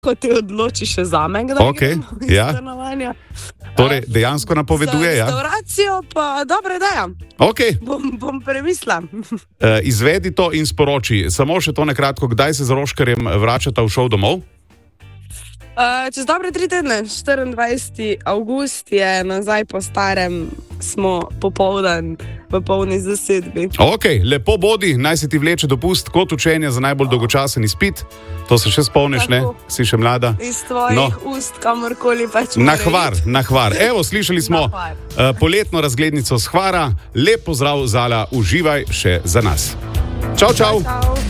ko te odloči še zame, kdaj gremo iz stanovanja. Torej, dejansko napoveduje, ja? Za restauracijo pa dobra ideja. Okay. Bom premislila. Izvedi to in sporoči. Samo še to nekratko, kdaj se z Roškarjem vračata v šov domov? Čez dobre 3 tedne, 24. avgust je nazaj po starem, smo popoldan v polni zasedbi. Ok, lepo bodi, naj se ti vleče dopust kot učenje za najbolj dolgočasen izpit. To se še spomniš, ne? Si še mlada. Iz tvojih ust, kamorkoli pač Na Hvar. Evo, slišali smo poletno razglednico s Hvara. Lep pozdrav, Zala, uživaj še za nas. Čau. Čau.